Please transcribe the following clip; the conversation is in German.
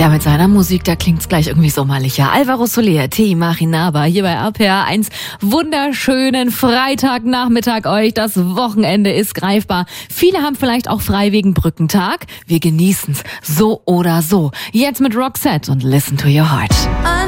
Ja, mit seiner Musik, da klingt's gleich irgendwie sommerlicher. Alvaro Soler, Machinaba, hier bei RPR 1. Wunderschönen Freitagnachmittag euch. Das Wochenende ist greifbar. Viele haben vielleicht auch frei wegen Brückentag. Wir genießen's so oder so. Jetzt mit Roxette und Listen to Your Heart.